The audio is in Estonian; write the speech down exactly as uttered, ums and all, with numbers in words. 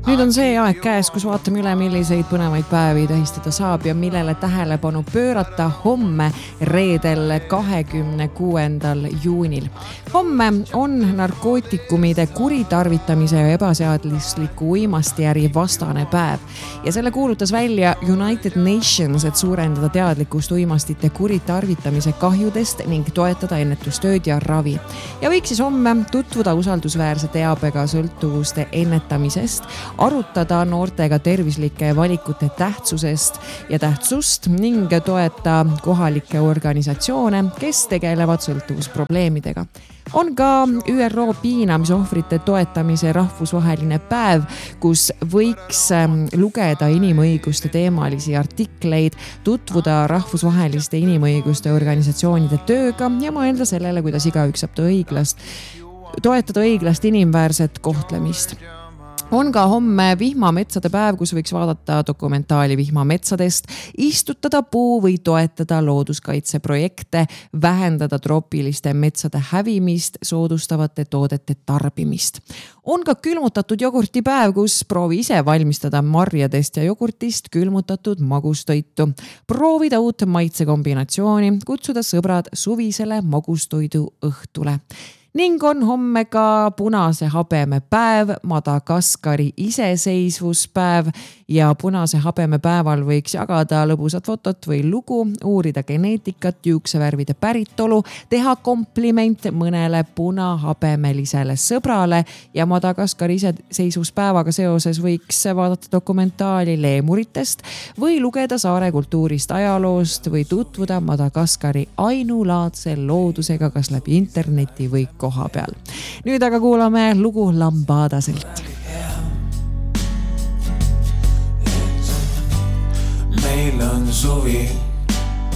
Nüüd on see aeg käes, kus vaatame üle, milliseid põnevaid päevi tähistada saab ja millele tähelepanu pöörata homme reedel kahekümne kuuendal juunil. Homme on narkootikumide kuritarvitamise ja ebaseadusliku uimastijärgi vastane päev ja selle kuulutas välja United Nations, et suurendada teadlikkust uimastite kuritarvitamise kahjudest ning toetada ennetustööd ja ravi. Ja võiks siis homme tutvuda usaldusväärse teabega sõltuvuste ennetamisest, arutada noortega tervislike valikute tähtsusest ja tähtsust ning toeta kohalikke organisatsioone, kes tegelevad sõltuvusprobleemidega. On ka Ü R O piinamisohvrite toetamise rahvusvaheline päev, kus võiks lugeda inimõiguste teemalisi artikleid, tutvuda rahvusvaheliste inimõiguste organisatsioonide tööga ja mõelda sellele, kuidas igaüks saab õiglast, toetada õiglast inimväärset kohtlemist. On ka homme vihmametsade päev, kus võiks vaadata dokumentaali vihmametsadest, istutada puu või toetada looduskaitseprojekte, vähendada troopiliste metsade hävimist, soodustavate toodete tarbimist. On ka külmutatud jogurti päev, kus proovi ise valmistada marjadest ja jogurtist külmutatud magustoitu. Proovida uut maitsekombinatsiooni, kutsuda sõbrad suvisele magustoidu õhtule. Ning on homme ka punase habeme päev, Madagaskari iseseisvuspäev ja punase habeme päeval võiks jagada lõbusat fotot või lugu, uurida geneetikat, juuksevärvide päritolu, teha kompliment mõnele punahabemelisele sõbrale ja Madagaskari iseseisvuspäevaga seoses võiks vaadata dokumentaali leemuritest või lugeda saare kultuurist, ajaloost või tutvuda Madagaskari ainulaadse loodusega kas läbi interneti või koha peal. Nüüd aga kuulame lugu Lambadaselt. Meil on suvi